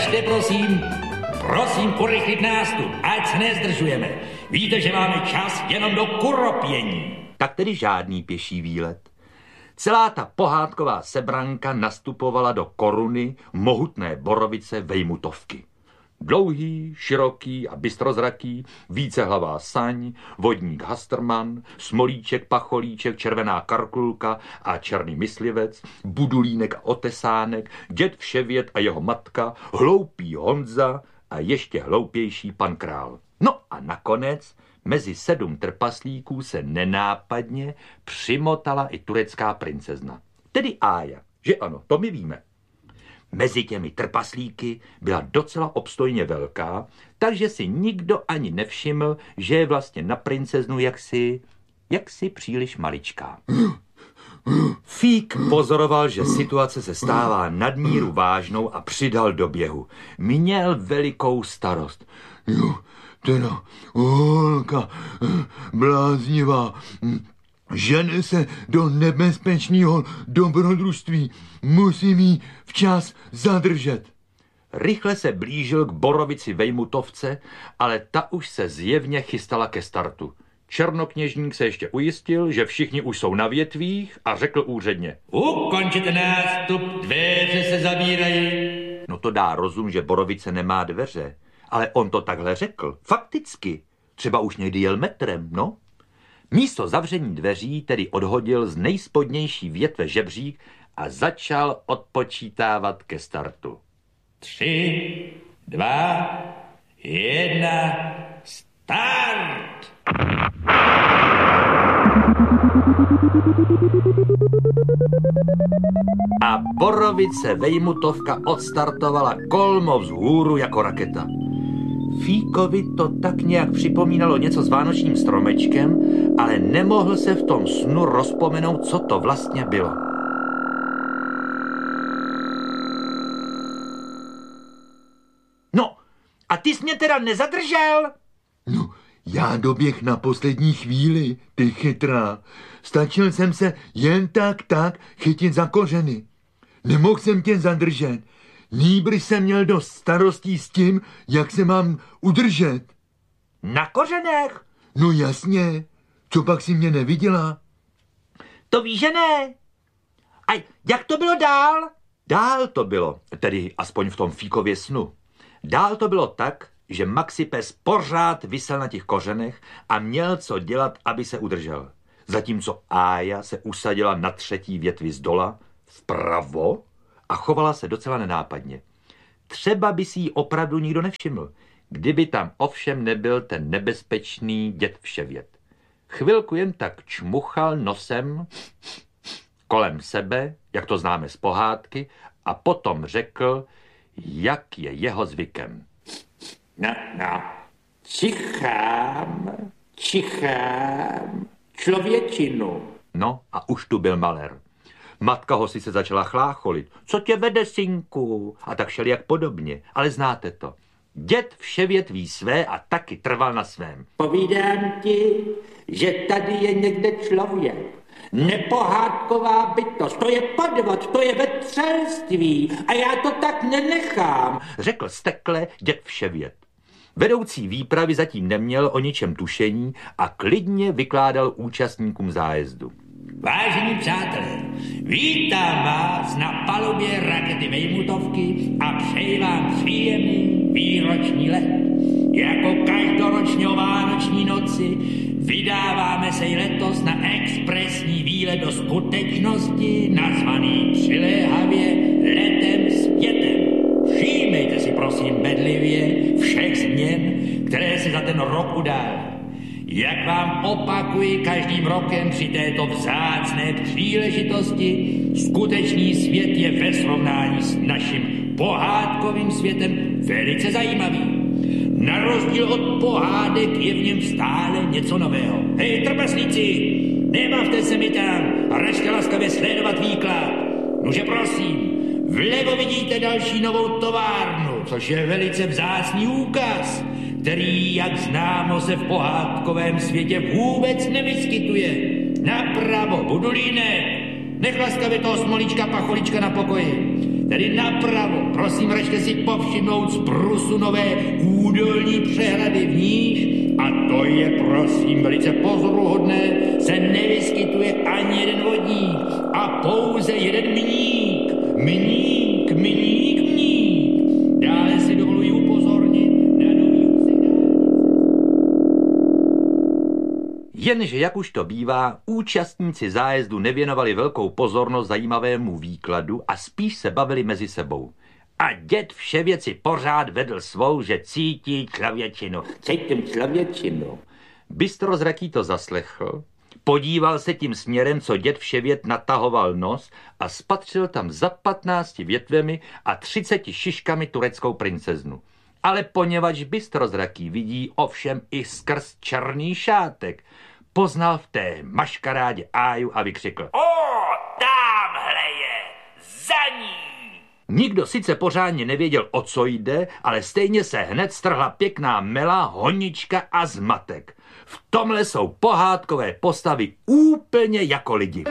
Držte, prosím. Prosím urychlit nástup, ať se nezdržujeme. Víte, že máme čas jenom do kuropění. Tak tedy žádný pěší výlet. Celá ta pohádková sebranka nastupovala do koruny mohutné borovice Vejmutovky. Dlouhý, široký a bystrozraký, vícehlavá saň, vodník Hastrman, smolíček, pacholíček, červená karkulka a černý myslivec, budulínek a otesánek, děd Vševět a jeho matka, hloupý Honza a ještě hloupější pan král. No a nakonec mezi 7 trpaslíků se nenápadně přimotala i turecká princezna. Tedy Ája, že ano, to my víme. Mezi těmi trpaslíky byla docela obstojně velká, takže si nikdo ani nevšiml, že je vlastně na princeznu jaksi příliš maličká. Fík pozoroval, že situace se stává nadmíru vážnou a přidal do běhu. Měl velikou starost. Jo, teda holka bláznivá, žene se do nebezpečného dobrodružství. Musím jí včas zadržet. Rychle se blížil k borovici Vejmutovce, ale ta už se zjevně chystala ke startu. Černokněžník se ještě ujistil, že všichni už jsou na větvích a řekl úředně. Ukončete nástup, dveře se zavírají. No to dá rozum, že borovice nemá dveře. Ale on to takhle řekl. Fakticky. Třeba už někdy jel metrem, no. Místo zavření dveří tedy odhodil z nejspodnější větve žebřík a začal odpočítávat ke startu. 3, 2, 1, start! A borovice Vejmutovka odstartovala kolmo vzhůru jako raketa. Fíkovi to tak nějak připomínalo něco s vánočním stromečkem, ale nemohl se v tom snu rozpomenout, co to vlastně bylo. No, a ty jsi mě teda nezadržel? No, já doběh na poslední chvíli, ty chytrá. Stačil jsem se jen tak chytit za kořeny. Nemohl jsem tě zadržet. Nýbrž jsem měl dost starostí s tím, jak se mám udržet. Na kořenech? No jasně. Co pak si mě neviděla? To víš, že ne. A jak to bylo dál? Dál to bylo, tedy aspoň v tom Fíkově snu. Dál to bylo tak, že Maxipes pořád visel na těch kořenech a měl co dělat, aby se udržel. Zatímco Ája se usadila na 3. větvi zdola, vpravo, a chovala se docela nenápadně. Třeba by si jí opravdu nikdo nevšiml, kdyby tam ovšem nebyl ten nebezpečný děd Vševět. Chvilku jen tak čmuchal nosem kolem sebe, jak to známe z pohádky, a potom řekl, jak je jeho zvykem. No, čichám, člověčinu. No a už tu byl malér. Matka ho si se začala chlácholit. Co tě vede, synku? A tak šel jak podobně, ale znáte to. Děd Vševět ví své a taky trval na svém. Povídám ti, že tady je někde člověk. Nepohádková bytost, to je podvod, to je vetřelství a já to tak nenechám, řekl stekle děd Vševět. Vedoucí výpravy zatím neměl o ničem tušení a klidně vykládal účastníkům zájezdu. Vážení přátelé, vítám vás na palubě rakety Vejmutovky a přeji vám příjemný výroční let. Jako každoročně o vánoční noci vydáváme se i letos na expresní výlet do skutečnosti nazvaný přiléhavě Letem světem. Všímejte si prosím bedlivě všech změn, které se za ten rok udály. Jak vám opakuji každým rokem při této vzácné příležitosti, skutečný svět je ve srovnání s naším pohádkovým světem velice zajímavý. Na rozdíl od pohádek je v něm stále něco nového. Hej, trpaslíci, nebavte se mi tam a račte laskavě sledovat výklad. Nože prosím, vlevo vidíte další novou továrnu, což je velice vzácný úkaz, který, jak známo, se v pohádkovém světě vůbec nevyskytuje. Napravo budulínek, nech laskavě toho smolíčka pacholička na pokoji. tedy napravo. Prosím, račte si povšimnout z brusu nové údolní přehrady v níž, a to je, prosím, velice pozoruhodné, se nevyskytuje ani jeden vodník a pouze jeden mník. Mník. Dále si dovoluji upozornit na nový úsek dálnice. Jenže, jak už to bývá, účastníci zájezdu nevěnovali velkou pozornost zajímavému výkladu a spíš se bavili mezi sebou. A děd vše věci pořád vedl svou, že cítí člověčinu. Cítím člověčinu. Bystrozraký to zaslechl, podíval se tím směrem, co děd Vševět natahoval nos a spatřil tam za 15 větvemi a 30 šiškami tureckou princeznu. Ale poněvadž bystrozraký vidí ovšem i skrz černý šátek, poznal v té maškarádě Áju a vykřikl: O, támhle je, za ní! Nikdo sice pořádně nevěděl, o co jde, ale stejně se hned strhla pěkná mela, honička a zmatek. V tomhle jsou pohádkové postavy úplně jako lidi.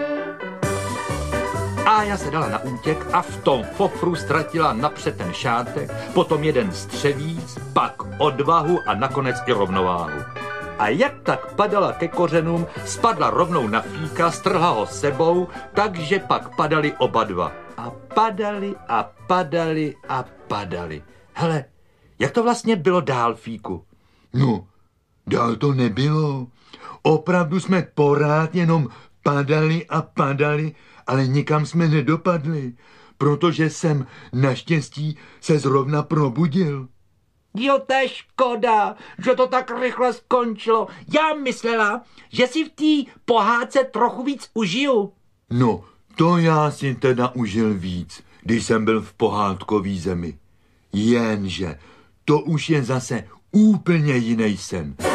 Ája se dala na útěk a v tom fofru ztratila napřed ten šátek, potom jeden střevíc, pak odvahu a nakonec i rovnováhu. A jak tak padala ke kořenům, spadla rovnou na Fíka, strhla ho sebou, takže pak padali oba dva. A padali. Hele, jak to vlastně bylo dál, Fíku? No, dál to nebylo. Opravdu jsme pořád jenom padali, ale nikam jsme nedopadli, protože jsem naštěstí se zrovna probudil. Jo, to je škoda, že to tak rychle skončilo. Já myslela, že si v té pohádce trochu víc užiju. No, to já si teda užil víc, když jsem byl v pohádkový zemi. Jenže to už je zase úplně jiný sen.